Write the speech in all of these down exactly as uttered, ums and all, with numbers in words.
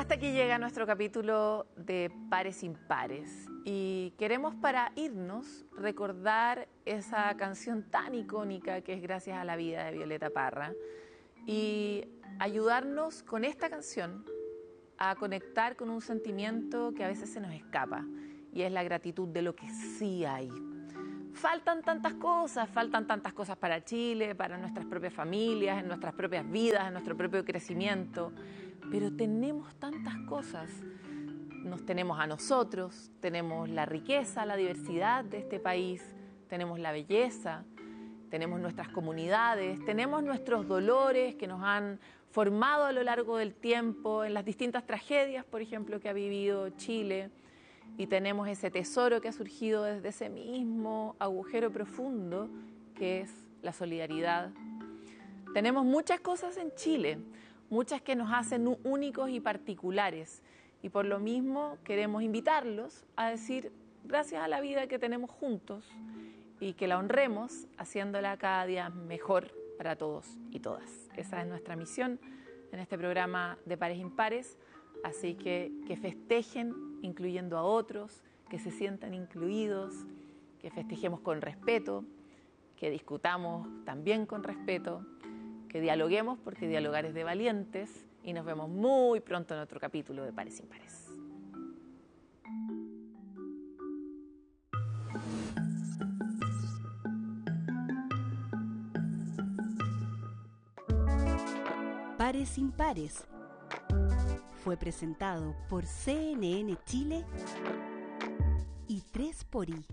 hasta aquí llega nuestro capítulo de Pares Impares y queremos, para irnos, recordar esa canción tan icónica que es Gracias a la vida de Violeta Parra y ayudarnos con esta canción a conectar con un sentimiento que a veces se nos escapa y es la gratitud de lo que sí hay. Faltan tantas cosas, faltan tantas cosas para Chile, para nuestras propias familias, en nuestras propias vidas, en nuestro propio crecimiento, pero tenemos tantas cosas. Nos tenemos a nosotros, tenemos la riqueza, la diversidad de este país, tenemos la belleza, tenemos nuestras comunidades, tenemos nuestros dolores que nos han formado a lo largo del tiempo en las distintas tragedias, por ejemplo, que ha vivido Chile. Y tenemos ese tesoro que ha surgido desde ese mismo agujero profundo que es la solidaridad. Tenemos muchas cosas en Chile, muchas que nos hacen únicos y particulares. Y por lo mismo queremos invitarlos a decir gracias a la vida que tenemos juntos y que la honremos haciéndola cada día mejor para todos y todas. Esa es nuestra misión en este programa de Pares Impares. Así que que festejen incluyendo a otros, que se sientan incluidos, que festejemos con respeto, que discutamos también con respeto, que dialoguemos porque dialogar es de valientes y nos vemos muy pronto en otro capítulo de Pares Impares. Pares Impares fue presentado por C N N Chile y tres por I.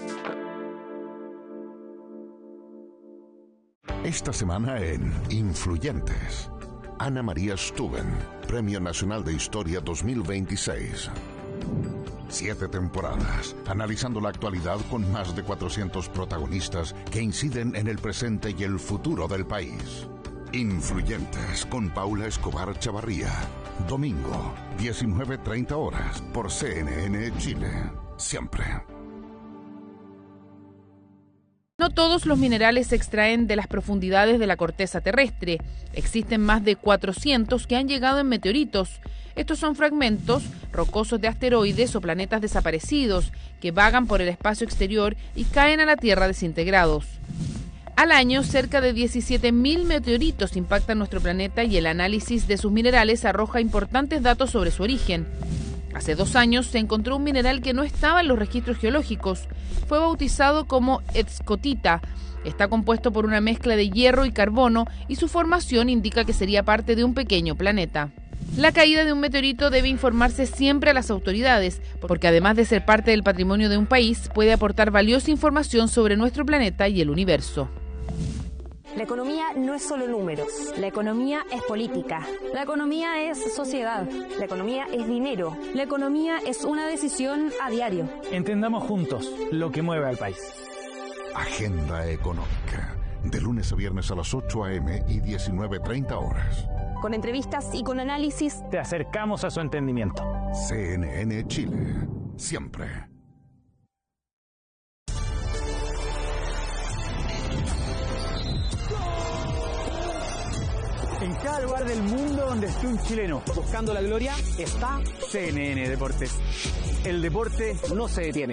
Esta semana en Influyentes, Ana María Stuben, Premio Nacional de Historia dos mil veintiséis. Siete temporadas, analizando la actualidad con más de cuatrocientos protagonistas que inciden en el presente y el futuro del país. Influyentes con Paula Escobar Chavarría. Domingo, diecinueve treinta horas, por C N N Chile. Siempre. No todos los minerales se extraen de las profundidades de la corteza terrestre. Existen más de cuatrocientos que han llegado en meteoritos. Estos son fragmentos rocosos de asteroides o planetas desaparecidos que vagan por el espacio exterior y caen a la Tierra desintegrados. Al año, cerca de diecisiete mil meteoritos impactan nuestro planeta y el análisis de sus minerales arroja importantes datos sobre su origen. Hace dos años se encontró un mineral que no estaba en los registros geológicos. Fue bautizado como escotita. Está compuesto por una mezcla de hierro y carbono y su formación indica que sería parte de un pequeño planeta. La caída de un meteorito debe informarse siempre a las autoridades, porque además de ser parte del patrimonio de un país, puede aportar valiosa información sobre nuestro planeta y el universo. La economía no es solo números. La economía es política. La economía es sociedad. La economía es dinero. La economía es una decisión a diario. Entendamos juntos lo que mueve al país. Agenda Económica. De lunes a viernes a las ocho a eme y diecinueve treinta horas. Con entrevistas y con análisis. Te acercamos a su entendimiento. C N N Chile. Siempre. En cada lugar del mundo donde esté un chileno buscando la gloria, está C N N Deportes. El deporte no se detiene.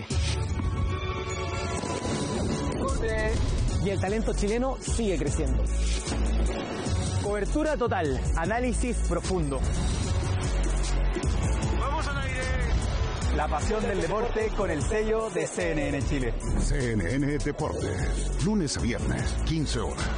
Y el talento chileno sigue creciendo. Cobertura total, análisis profundo. ¡Vamos al aire! La pasión del deporte con el sello de C N N Chile. C N N Deportes, lunes a viernes, quince horas.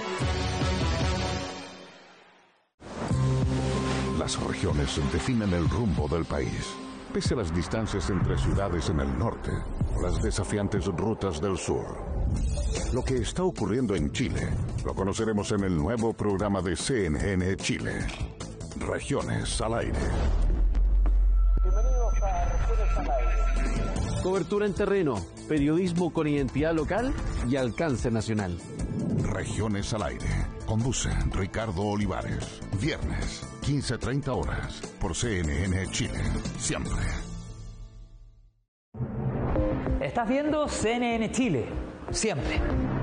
Las regiones definen el rumbo del país, pese a las distancias entre ciudades en el norte o las desafiantes rutas del sur. Lo que está ocurriendo en Chile lo conoceremos en el nuevo programa de C N N Chile, Regiones al Aire. Bienvenidos a Regiones al Aire. Cobertura en terreno, periodismo con identidad local y alcance nacional. Regiones al Aire. Conduce Ricardo Olivares. Viernes, quince treinta horas, por C N N Chile. Siempre. Estás viendo C N N Chile. Siempre.